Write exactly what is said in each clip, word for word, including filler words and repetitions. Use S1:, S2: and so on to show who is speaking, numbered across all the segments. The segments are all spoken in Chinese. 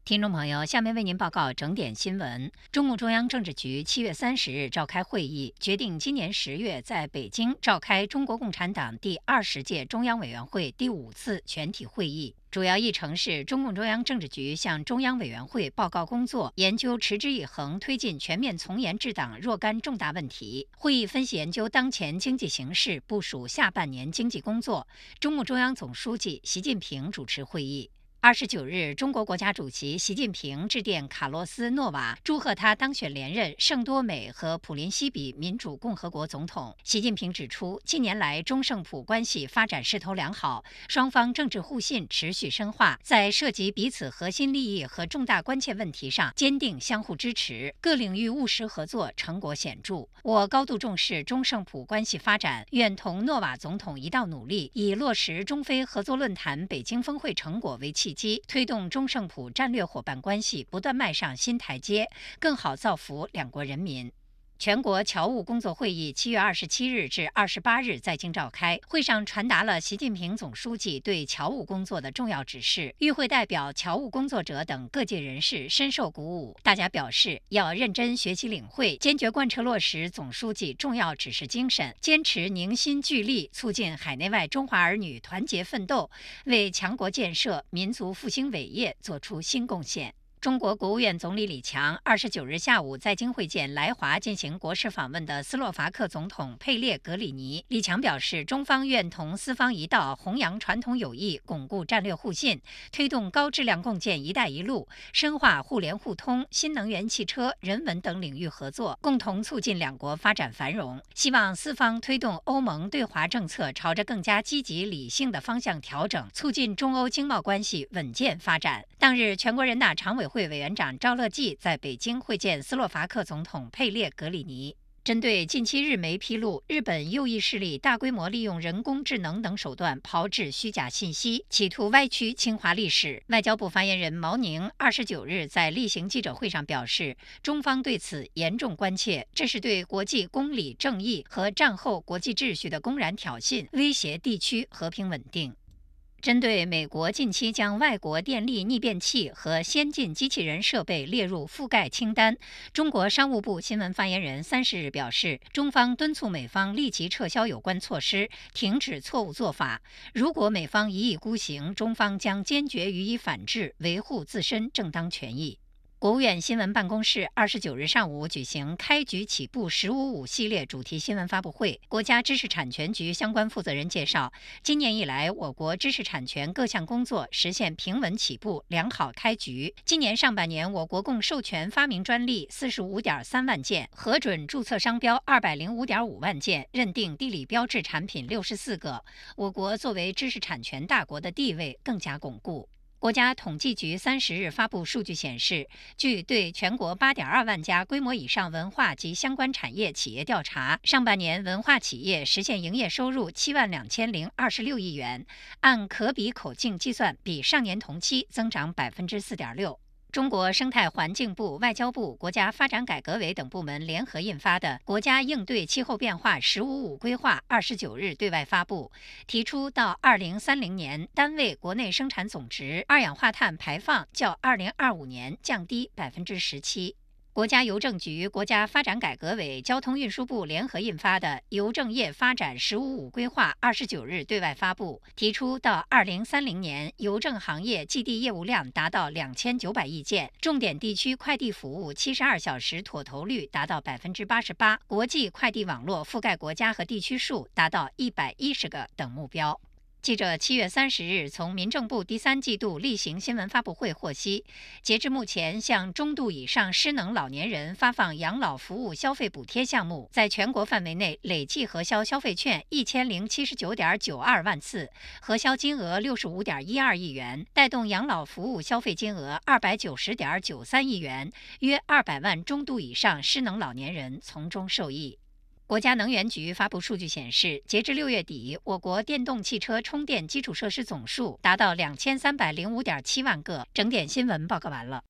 S1: 听众朋友，下面为您报告整点新闻。中共中央政治局七月三十日召开会议，决定今年十月在北京召开中国共产党第二十届中央委员会第五次全体会议。主要议程是中共中央政治局向中央委员会报告工作，研究持之以恒推进全面从严治党若干重大问题。会议分析研究当前经济形势，部署下半年经济工作。中共中央总书记习近平主持会议。二十九日，中国国家主席习近平致电卡洛斯·诺瓦，祝贺他当选连任圣多美和普林西比民主共和国总统。习近平指出，近年来中圣普关系发展势头良好，双方政治互信持续深化，在涉及彼此核心利益和重大关切问题上坚定相互支持，各领域务实合作成果显著。我高度重视中圣普关系发展，愿同诺瓦总统一道努力，以落实中非合作论坛北京峰会成果为契机，推动中圣普战略伙伴关系不断迈上新台阶，更好造福两国人民。全国侨务工作会议七月二十七日至二十八日在京召开，会上传达了习近平总书记对侨务工作的重要指示。与会代表、侨务工作者等各界人士深受鼓舞，大家表示要认真学习领会，坚决贯彻落实总书记重要指示精神，坚持凝心聚力，促进海内外中华儿女团结奋斗，为强国建设、民族复兴伟业作出新贡献。中国国务院总理李强二十九日下午在京会见来华进行国事访问的斯洛伐克总统佩列格里尼。李强表示，中方愿同斯方一道，弘扬传统友谊，巩固战略互信，推动高质量共建“一带一路”，深化互联互通、新能源汽车、人文等领域合作，共同促进两国发展繁荣。希望斯方推动欧盟对华政策朝着更加积极理性的方向调整，促进中欧经贸关系稳健发展。当日，全国人大常委会委员长赵乐际在北京会见斯洛伐克总统佩列格里尼。针对近期日媒披露日本右翼势力大规模利用人工智能等手段炮制虚假信息，企图歪曲侵华历史，外交部发言人毛宁二十九日在例行记者会上表示，中方对此严重关切，这是对国际公理正义和战后国际秩序的公然挑衅，威胁地区和平稳定。针对美国近期将外国电力逆变器和先进机器人设备列入覆盖清单，中国商务部新闻发言人三十日表示，中方敦促美方立即撤销有关措施，停止错误做法。如果美方一意孤行，中方将坚决予以反制，维护自身正当权益。国务院新闻办公室二十九日上午举行开局起步“十五五”系列主题新闻发布会。国家知识产权局相关负责人介绍，今年以来，我国知识产权各项工作实现平稳起步、良好开局。今年上半年，我国共授权发明专利四十五点三万件，核准注册商标二百零五点五万件，认定地理标志产品六十四个。我国作为知识产权大国的地位更加巩固。国家统计局三十日发布数据显示，据对全国八点二万家规模以上文化及相关产业企业调查，上半年文化企业实现营业收入七万两千零二十六亿元，按可比口径计算，比上年同期增长百分之四点六。中国生态环境部、外交部、国家发展改革委等部门联合印发的《国家应对气候变化“十五五”规划》二十九日对外发布，提出到二零三零年，单位国内生产总值二氧化碳排放较二零二五年降低百分之十七。国家邮政局、国家发展改革委、交通运输部联合印发的《邮政业发展“十五五”规划》二十九日对外发布，提出到二零三零年，邮政行业寄递业务量达到两千九百亿件，重点地区快递服务七十二小时妥投率达到百分之八十八，国际快递网络覆盖国家和地区数达到一百一十个等目标。记者七月三十日从民政部第三季度例行新闻发布会获悉，截至目前，向中度以上失能老年人发放养老服务消费补贴项目，在全国范围内累计核销消费券一千零七十九点九二万次，核销金额六十五点一二亿元，带动养老服务消费金额二百九十点九三亿元，约二百万中度以上失能老年人从中受益。国家能源局发布数据显示，截至六月底，我国电动汽车充电基础设施总数达到两千三百零五点七万个。整点新闻报告完了。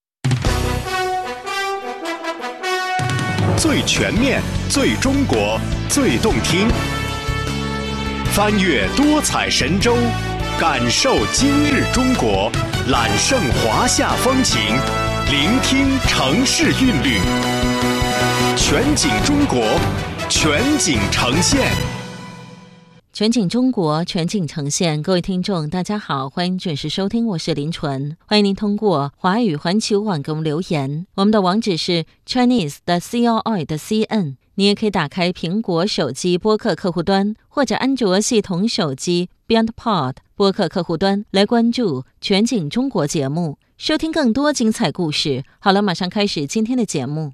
S2: 最全面、最中国、最动听，翻越多彩神州， 感受今日中国，揽胜华夏风情，聆听城市韵律。全景中国，全景呈现。
S3: 全景中国，全景呈现。各位听众大家好，欢迎准时收听，我是林纯。欢迎您通过华语环球网给我们留言，我们的网址是 Chinese 的 C O I 的 C N。 你也可以打开苹果手机播客客户端，或者安卓系统手机 BeyondPod 播客客户端来关注全景中国节目，收听更多精彩故事。好了，马上开始今天的节目。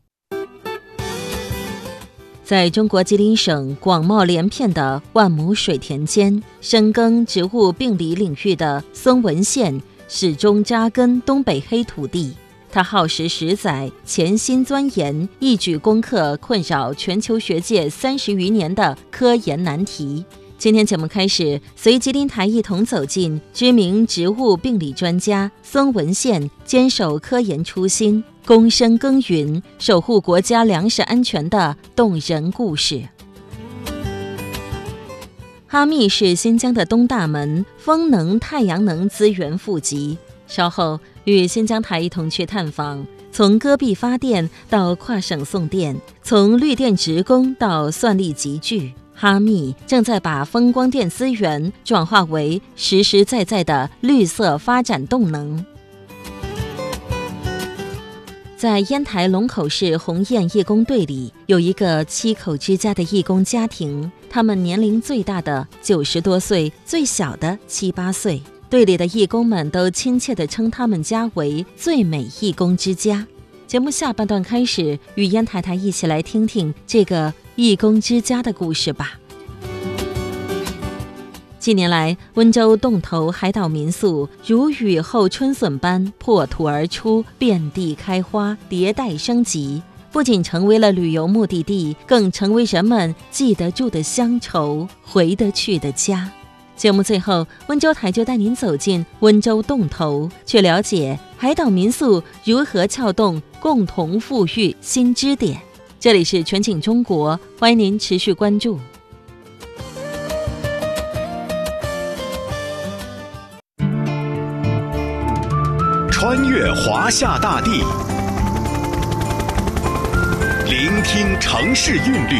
S3: 在中国吉林省广袤连片的万亩水田间，深耕植物病理领域的孙文宪始终扎根东北黑土地。他耗时十载，潜心钻研，一举攻克困扰全球学界三十余年的科研难题。今天节目开始，随吉林台一同走进知名植物病理专家孙文宪坚守科研初心，躬身耕耘，守护国家粮食安全的动人故事。哈密是新疆的东大门，风能、太阳能资源富集。稍后与新疆台一同去探访，从戈壁发电到跨省送电，从绿电职工到算力集聚，哈密正在把风光电资源转化为实实在在的绿色发展动能。在烟台龙口市鸿雁义工队里，有一个七口之家的义工家庭，他们年龄最大的九十多岁，最小的七八岁。队里的义工们都亲切地称他们家为最美义工之家。节目下半段开始，与烟台台一起来听听这个义工之家的故事吧。近年来，温州洞头海岛民宿如雨后春笋般破土而出，遍地开花，迭代升级，不仅成为了旅游目的地，更成为人们记得住的乡愁，回得去的家。节目最后，温州台就带您走进温州洞头，去了解海岛民宿如何撬动共同富裕新支点。这里是全景中国，欢迎您持续关注。
S2: 穿越华夏大地，聆听城市韵律，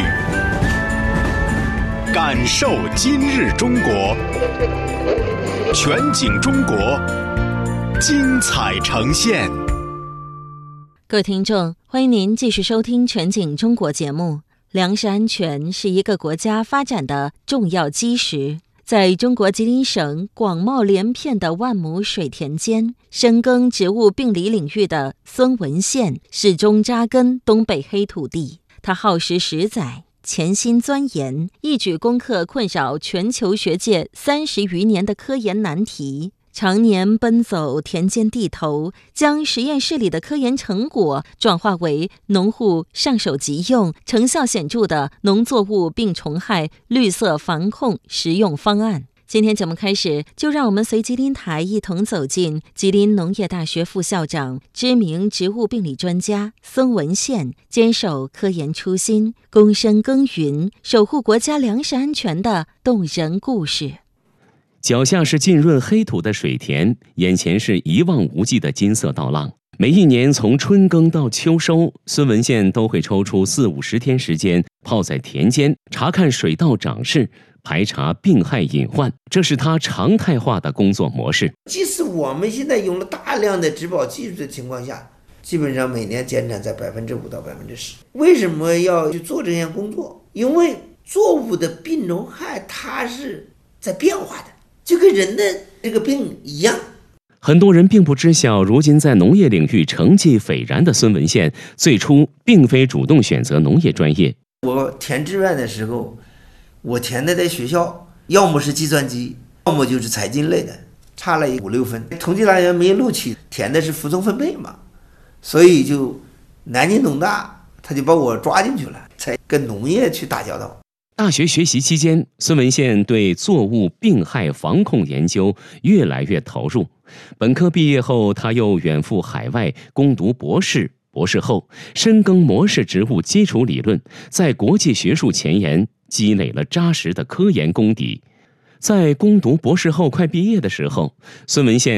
S2: 感受今日中国，全景中国，精彩呈现。
S3: 各位听众，欢迎您继续收听全景中国节目。粮食安全是一个国家发展的重要基石。在中国吉林省广袤连片的万亩水田间，深耕植物病理领域的孙文宪始终扎根东北黑土地。他耗时十载，潜心钻研，一举攻克困扰全球学界三十余年的科研难题。常年奔走田间地头，将实验室里的科研成果转化为农户上手即用、成效显著的农作物病虫害绿色防控实用方案。今天节目开始，就让我们随吉林台一同走进吉林农业大学副校长、知名植物病理专家孙文宪坚守科研初心，躬身耕耘，守护国家粮食安全的动人故事。
S4: 脚下是浸润黑土的水田，眼前是一望无际的金色稻浪。每一年从春耕到秋收，孙文宪都会抽出四五十天时间泡在田间，查看水稻长势，排查病害隐患，这是他常态化的工作模式。
S5: 即使我们现在用了大量的植保技术的情况下，基本上每年减产在百分之五到百分之十。为什么要去做这项工作？因为作物的病虫害它是在变化的，就跟人的这个病一样。
S4: 很多人并不知晓，如今在农业领域成绩斐然的孙文宪，最初并非主动选择农业专业。
S5: 我填志愿的时候，我填的在学校，要么是计算机，要么就是财经类的，差了五六分。统计大学没录取，填的是服从分配嘛，所以就南京农大他就把我抓进去了，才跟农业去打交道。
S4: 大学学习期间，孙文宪对作物病害防控研究越来越投入。本科毕业后，他又远赴海外攻读博士，博士后深耕模式植物基础理论，在国际学术前沿积累了扎实的科研功底。 在攻读博士后快毕业的时候，孙文宪